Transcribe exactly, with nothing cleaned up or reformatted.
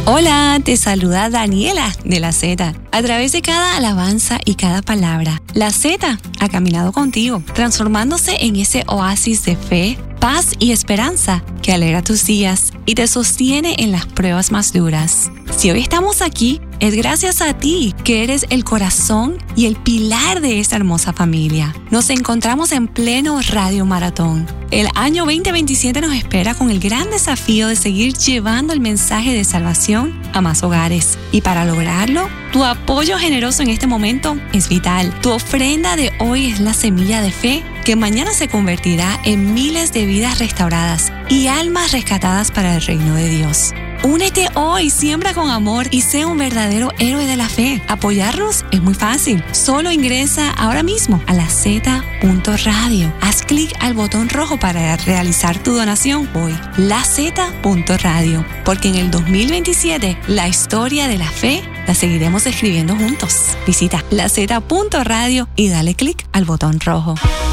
Hola, te saluda Daniela de La Z. A través de cada alabanza y cada palabra, La Z ha caminado contigo, transformándose en ese oasis de fe, paz y esperanza que alegra tus días y te sostiene en las pruebas más duras. Si hoy estamos aquí, es gracias a ti, que eres el corazón y el pilar de esta hermosa familia. Nos encontramos en pleno Radio Maratón. El año veinte veintisiete nos espera con el gran desafío de seguir llevando el mensaje de salvación a más hogares. Y para lograrlo, tu apoyo generoso en este momento es vital. Tu ofrenda de hoy es la semilla de fe que mañana se convertirá en miles de vidas restauradas y almas rescatadas para el reino de Dios. Únete hoy, siembra con amor y sé un verdadero héroe de la fe. Apoyarnos es muy fácil. Solo ingresa ahora mismo a la z punto radio. Haz clic al botón rojo para realizar tu donación hoy. la z punto radio. Porque en el dos mil veintisiete, la historia de la fe la seguiremos escribiendo juntos. Visita la z punto radio y dale clic al botón rojo.